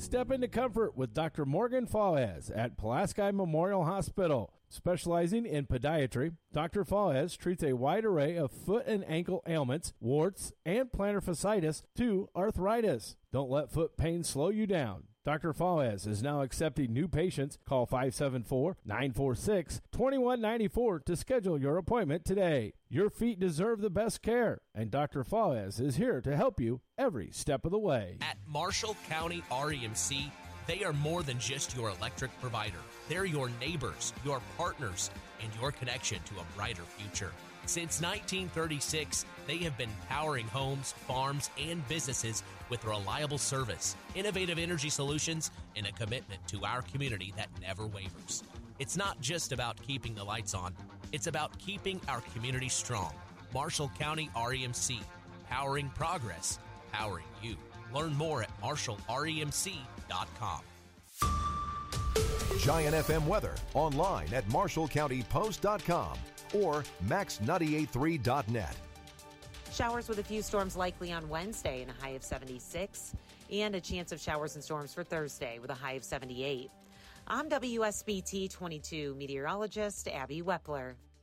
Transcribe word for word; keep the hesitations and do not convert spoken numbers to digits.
Step into comfort with Doctor Morgan Fawez at Pulaski Memorial Hospital. Specializing in podiatry, Doctor Fawez treats a wide array of foot and ankle ailments, warts, and plantar fasciitis to arthritis. Don't let foot pain slow you down. Doctor Fawez is now accepting new patients. Call five seven four, nine four six, two one nine four to schedule your appointment today. Your feet deserve the best care, and Doctor Fawez is here to help you every step of the way. At Marshall County R E M C, they are more than just your electric provider. They're your neighbors, your partners, and your connection to a brighter future. Since nineteen thirty-six, they have been powering homes, farms, and businesses with reliable service, innovative energy solutions, and a commitment to our community that never wavers. It's not just about keeping the lights on. It's about keeping our community strong. Marshall County R E M C, powering progress, powering you. Learn more at marshall R E M C dot com. Giant F M weather online at marshall county post dot com or max nine eight three dot net. Showers with a few storms likely on Wednesday and a high of seventy-six, and a chance of showers and storms for Thursday with a high of seventy-eight. I'm W S B T twenty-two meteorologist Abby Wepler.